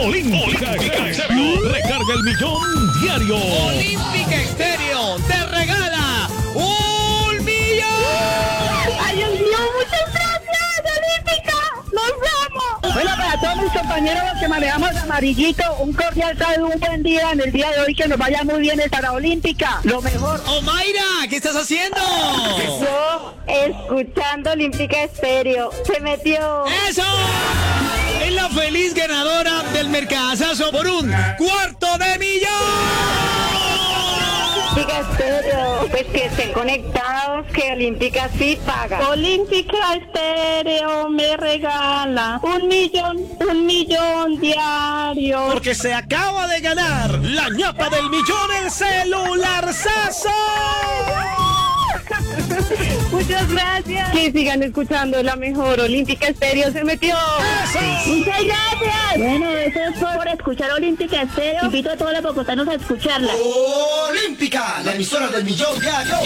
Olímpica Estéreo. Recarga el millón diario. Olímpica Estéreo te regala ¡1.000.000! ¡Ay, Dios mío! ¡Muchas gracias, Olímpica! ¡Nos vemos! Bueno, para todos mis compañeros los que manejamos amarillito, un cordial saludo, un buen día en el día de hoy, que nos vaya muy bien esta Olímpica. Lo mejor. ¡Omaira! ¿Qué estás haciendo? Yo escuchando Olímpica Estéreo. Se metió. ¡Eso! Es la feliz ganadora del Mercadazo por $250.000.000. Olímpica Estéreo, pues que estén conectados, que Olímpica sí paga. Olímpica Estéreo me regala 1.000.000 diario. Porque se acaba de ganar la ñapa del millón, el celularzazo. Muchas gracias. Que sigan escuchando la mejor. Olímpica Estéreo se metió. Muchas gracias. Bueno, eso es por escuchar Olímpica Estéreo. Invito a todos los bogotanos a escucharla. Olímpica, la emisora del millón diario.